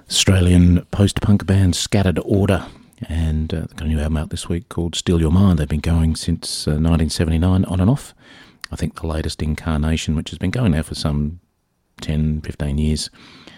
Australian post-punk band Scattered Order, and they've got a new album out this week called Steal Your Mind. They've been going since 1979 on and off. I think the latest incarnation, which has been going now for some 10, 15 years,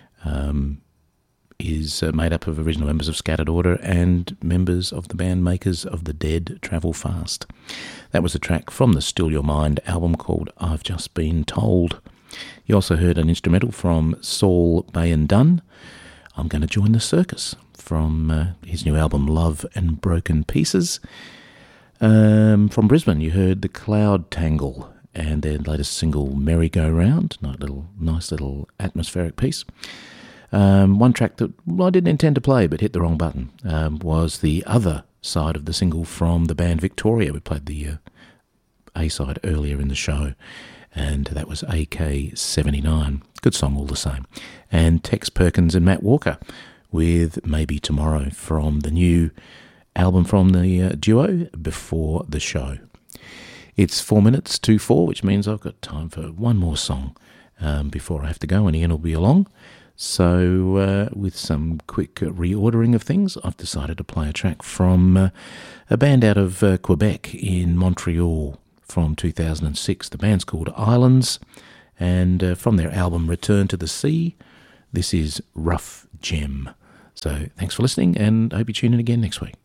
is made up of original members of Scattered Order and members of the band Makers of the Dead Travel Fast. That was a track from the Steal Your Mind album called I've Just Been Told. You also heard an instrumental from Saul Bayan Dunn, I'm Going to Join the Circus, from his new album Love and Broken Pieces. From Brisbane, you heard The Cloud Tangle and their latest single Merry-Go-Round, nice little atmospheric piece. One track that I didn't intend to play but hit the wrong button was the other side of the single from the band Victoria. We played the A-side earlier in the show, and that was AK-79. Good song all the same. And Tex Perkins and Matt Walker with Maybe Tomorrow from the new album from the duo Before the Show. It's 4 minutes to 4, which means I've got time for one more song before I have to go, and Ian will be along. So with some quick reordering of things, I've decided to play a track from a band out of Quebec in Montreal from 2006. The band's called Islands, and from their album Return to the Sea, this is Rough Gem. So thanks for listening, and I hope you tune in again next week.